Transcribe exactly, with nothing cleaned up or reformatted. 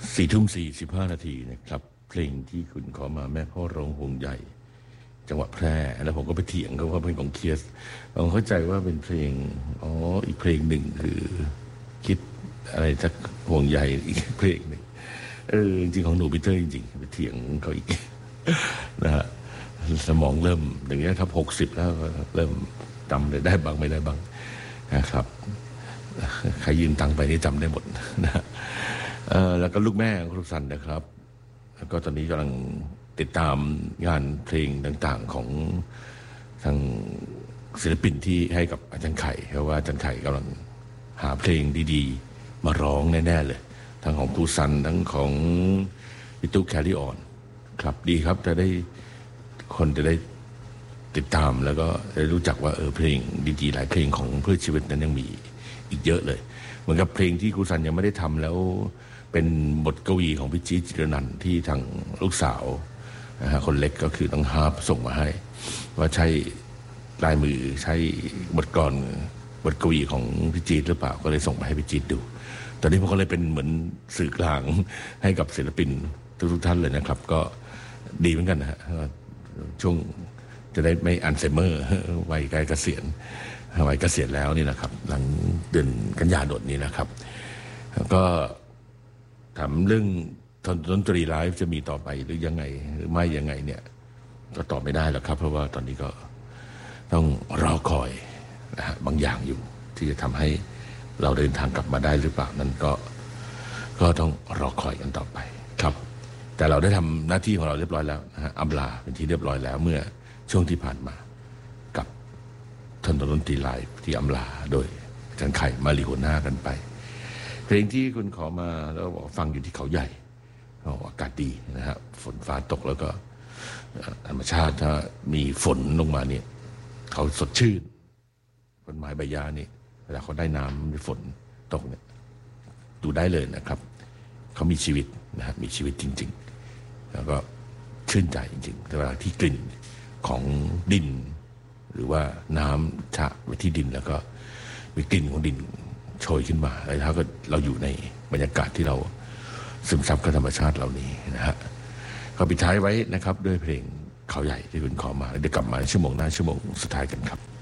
สี่ทุ่มสี่สิบห้านาทีนะครับเพลงที่คุณขอมาแม่พ่อร้องห่วงใหญ่จังหวัดแพร่แล้วผมก็ไปเถียงเขาว่าเป็นของเคียสผมเข้าใจว่าเป็นเพลงอ๋ออีกเพลงหนึ่งคือคิดอะไรสักห่วงใหญ่อีกเพลงหนึ่งเออจริงของหนูปีเตอร์จริงๆไปเถียงเขาอีกนะฮะสมองเริ่มอย่างนี้ครับหกสิบแล้วเริ่มจำได้บ้างไม่ได้บ้างนะครับใครยืมตังค์ไปนี่จำได้หมดนะแล้วก็ลูกแม่ครูสันนะครับแล้วก็ตอนนี้กำลังติดตามงานเพลงต่างๆของทางศิลปินที่ให้กับอาจารย์ไข่เพราะว่าอาจารย์ไข่กำลังหาเพลงดีๆมาร้องแน่ๆเลยทั้งของครูสันทั้งของพี่ตุ๊กแคริออนครับดีครับจะได้คนจะได้ติดตามแล้วก็ได้รู้จักว่าเออเพลงดีๆหลายเพลงของเพื่อชีวิตนั้นยังมีอีกเยอะเลยเหมือนกับเพลงที่ครูสันยังไม่ได้ทำแล้วเป็นบทกวีของพี่จี๊ดจิรนันท์ที่ทางลูกสาวนะฮะคนเล็กก็คือต้องฮาร์ปส่งมาให้ว่าใช่ลายมือใช่บทกลอนบทกวีของพี่จี๊ดหรือเปล่าก็เลยส่งมาให้พี่จี๊ดดูตอนนี้ผมก็เลยเป็นเหมือนสื่อกลางให้กับศิลปินทุกๆท่านเลยนะครับก็ดีเหมือนกันนะฮะช่วงจะได้ไม่อัลไซเมอร์วัยใกล้เกษียณวัยเกษียณแล้วนี่นะครับหลังเดือนกันยายนนี้นะครับก็ถามเรื่องดนตรีไลฟ์จะมีต่อไปหรือยังไงหรือไม่ยังไงเนี่ยก็ตอบไม่ได้หรอกครับเพราะว่าตอนนี้ก็ต้องรอคอยนะฮะบางอย่างอยู่ที่จะทำให้เราเดินทางกลับมาได้หรือเปล่านั้นก็ก็ต้องรอคอยกันต่อไปครับแต่เราได้ทำหน้าที่ของเราเรียบร้อยแล้วนะฮะอำลาเป็นที่เรียบร้อยแล้วเมื่อช่วงที่ผ่านมากับทนดนตรีไลฟ์ที่อำลาโดยอาจารย์ไข่มาริโฮน่ากันไปเพลงที่คุณขอมาแล้วบอกฟังอยู่ที่เขาใหญ่อากาศดีนะฮะฝนฟ้าตกแล้วก็ธรรมชาติถ้ามีฝนลงมาเนี่ยเขาสดชื่นต้นไม้ใบหญ้านี่เวลาเขาได้น้ำมีฝนตกเนี่ยดูได้เลยนะครับเขามีชีวิตนะฮะมีชีวิตจริงๆแล้วก็ชื่นใจจริงๆแต่เวลาที่กลิ่นของดินหรือว่าน้ำฉะไปที่ดินแล้วก็มีกลิ่นของดินโชยขึ้นมาแล้วถ้าก็เราอยู่ในบรรยากาศที่เราซึมซับกับธรรมชาติเหล่านี้นะฮะก็ปิดท้ายไว้นะครับด้วยเพลงเขาใหญ่ที่คุณขอมาเดี๋ยวกลับมาชั่วโมงหน้าชั่วโมงสุดท้ายกันครับ